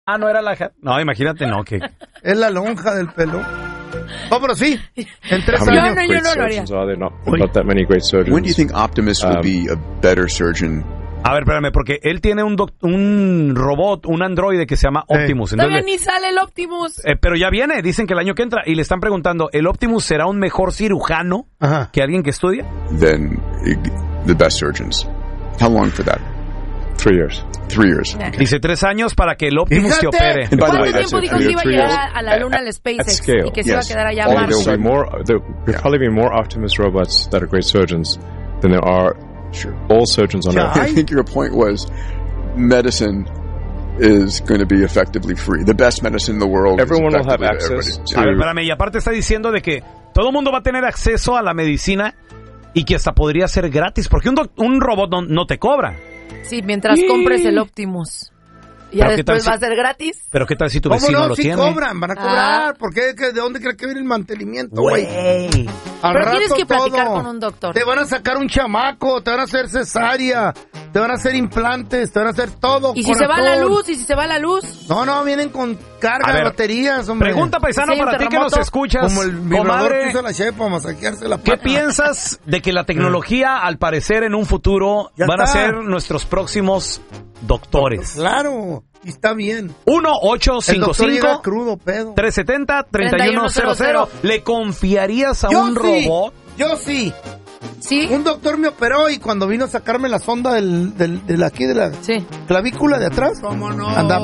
Ah, no era la... No, imagínate, no, que... Es la lonja del pelo. No, pero sí. En 3 How many años. great surgeons are there? Not that many great surgeons. When do you think Optimus will be a better surgeon? A ver, espérame, porque él tiene un robot, un androide que se llama Optimus. Todavía ni sale el Optimus. Pero ya viene, dicen que el año que entra. Y le están preguntando, ¿el Optimus será un mejor cirujano que alguien que estudia? Then the best surgeons. How long for that? 3 years. 3 years. Okay. Dice 3 años para que el Optimus se opere. ¿Cuánto tiempo dijo que iba a llegar a la luna al SpaceX y que se iba a quedar allá a Marte? There'll probably be more Optimus robots that are great surgeons than there are all surgeons on Earth. I think your point was medicine is going to be effectively free. The best medicine in the world. Everyone will have access to... A ver, espérame, y aparte está diciendo de que todo el mundo va a tener acceso a la medicina y que hasta podría ser gratis, porque un robot no te cobra. Sí, mientras compres el Optimus. Y ya después va a ser gratis. Pero ¿qué tal si tu vecino lo tiene? Cobran, van a cobrar. ¿Por qué? ¿De dónde crees que viene el mantenimiento, güey? Pero tienes que platicar con un doctor. Te van a sacar un chamaco, te van a hacer cesárea, te van a hacer implantes, te van a hacer todo. ¿Y si se va la luz? No, vienen con carga de baterías, hombre. Pregunta, paisano, para ti que nos escuchas. Como el vibrador que hizo la chef para masajearse la pata. ¿Qué piensas de que la tecnología, al parecer, en un futuro, van a ser nuestros próximos doctores? Claro, y está bien. 1-855-370-3100. ¿Le confiarías a un robot? Yo sí. ¿Sí? Un doctor me operó y cuando vino a sacarme la sonda de la clavícula de atrás, andaba